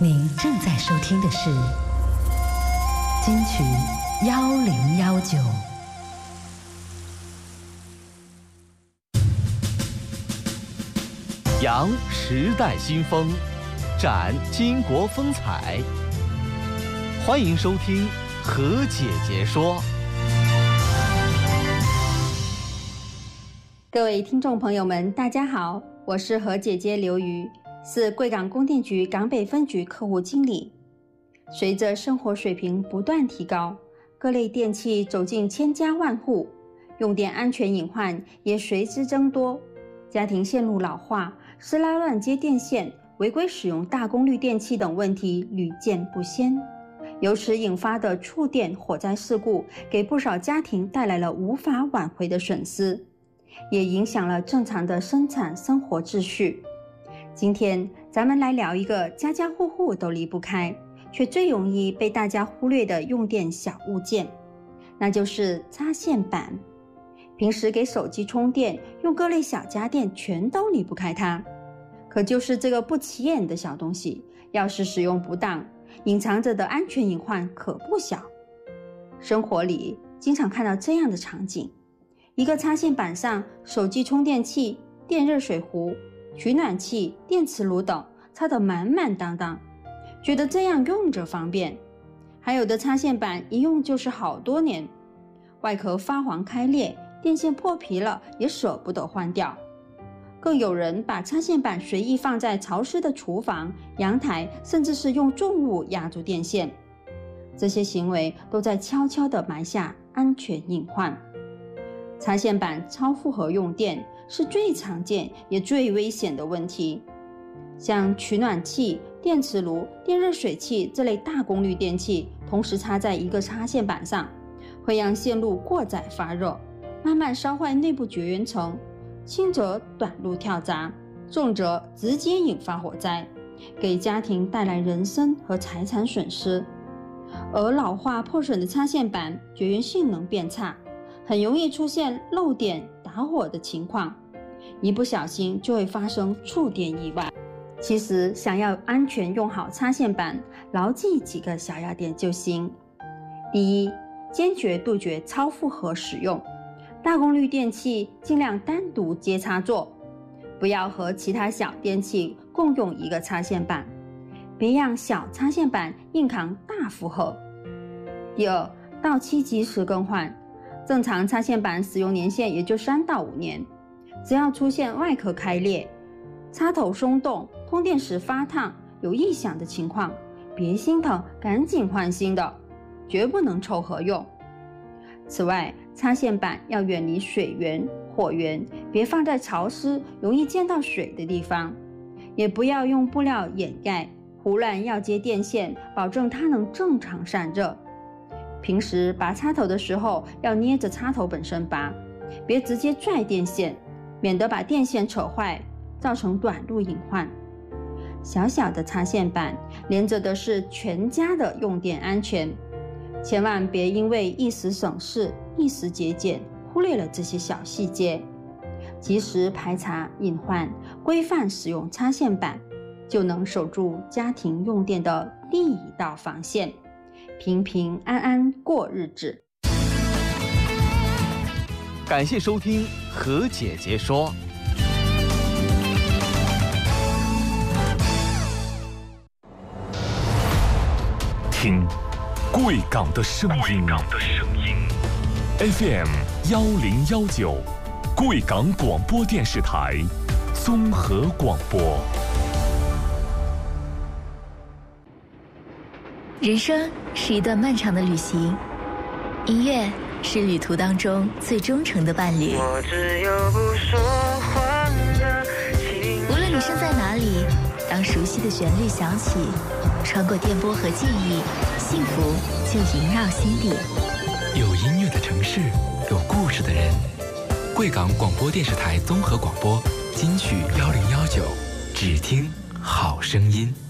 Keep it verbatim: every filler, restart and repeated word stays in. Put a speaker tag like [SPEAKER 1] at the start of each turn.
[SPEAKER 1] 您正在收听的是金曲幺零幺九。
[SPEAKER 2] 扬时代新风，展巾帼风采。欢迎收听何姐姐说。
[SPEAKER 3] 各位听众朋友们，大家好，我是何姐姐刘瑜，是贵港供电局港北分局客户经理。随着生活水平不断提高，各类电器走进千家万户，用电安全隐患也随之增多，家庭线路老化、私拉乱接电线、违规使用大功率电器等问题屡见不鲜。由此引发的触电火灾事故，给不少家庭带来了无法挽回的损失，也影响了正常的生产生活秩序。今天咱们来聊一个家家户户都离不开，却最容易被大家忽略的用电小物件，那就是插线板。平时给手机充电用各类小家电全都离不开它，可就是这个不起眼的小东西，要是使用不当，隐藏着的安全隐患可不小。生活里经常看到这样的场景，一个插线板上，手机充电器、电热水壶、取暖器、电磁炉等插得满满当当，觉得这样用着方便。还有的插线板一用就是好多年，外壳发黄开裂，电线破皮了也舍不得换掉。更有人把插线板随意放在潮湿的厨房、阳台，甚至是用重物压住电线。这些行为都在悄悄地埋下安全隐患。插线板超负荷用电是最常见也最危险的问题。像取暖器、电磁炉、电热水器这类大功率电器同时插在一个插线板上，会让线路过载发热，慢慢烧坏内部绝缘层，轻则短路跳闸，重则直接引发火灾，给家庭带来人身和财产损失。而老化破损的插线板绝缘性能变差，很容易出现漏电打火的情况，一不小心就会发生触电意外。其实想要安全用好插线板，牢记几个小要点就行。第一，坚决杜绝超负荷使用，大功率电器尽量单独接插座，不要和其他小电器共用一个插线板，别让小插线板硬扛大负荷。第二，到期及时更换，正常插线板使用年限也就三到五年，只要出现外壳开裂、插头松动、通电时发烫、有异响的情况，别心疼，赶紧换新的，绝不能凑合用。此外，插线板要远离水源、火源，别放在潮湿、容易溅到水的地方，也不要用布料掩盖，胡乱要接电线，保证它能正常散热。平时拔插头的时候要捏着插头本身拔，别直接拽电线，免得把电线扯坏，造成短路隐患。小小的插线板连着的是全家的用电安全，千万别因为一时省事、一时节俭，忽略了这些小细节。及时排查隐患，规范使用插线板，就能守住家庭用电的第一道防线，平平安安过日子。
[SPEAKER 2] 感谢收听何姐姐说。
[SPEAKER 4] 听贵港的声音，贵港的声音 ，F M 幺零幺九，贵港广播电视台综合广播。
[SPEAKER 5] 人生是一段漫长的旅行，音乐是旅途当中最忠诚的伴侣。
[SPEAKER 6] 我只有不说话的情
[SPEAKER 5] 无论你身在哪里，当熟悉的旋律响起，穿过电波和记忆，幸福就萦绕心底。
[SPEAKER 7] 有音乐的城市，有故事的人。贵港广播电视台综合广播金曲幺零幺九，只听好声音。